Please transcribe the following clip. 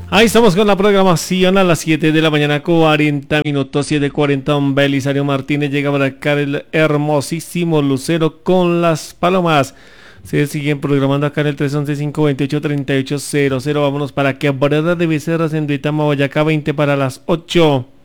Ahí estamos con la programación a las 7 de la mañana, 40 minutos, 7:40. Don Belisario Martínez llega para acá el hermosísimo Lucero con las palomas. Se siguen programando acá en el 311-528-3800. Vámonos para que Quebrada de Becerras en Duitama, Boyacá, 20 para las 8.